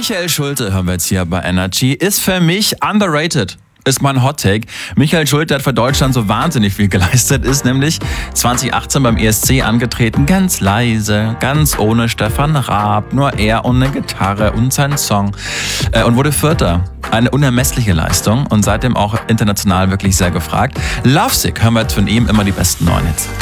Michael Schulte hören wir jetzt hier bei Energy. Ist für mich underrated. Ist mein Hot-Take. Michael Schulte hat für Deutschland so wahnsinnig viel geleistet, ist nämlich 2018 beim ESC angetreten, ganz leise, ganz ohne Stefan Raab, nur er und eine Gitarre und sein Song und wurde Vierter. Eine unermessliche Leistung und seitdem auch international wirklich sehr gefragt. Lovesick hören wir jetzt von ihm immer die besten neuen Hits.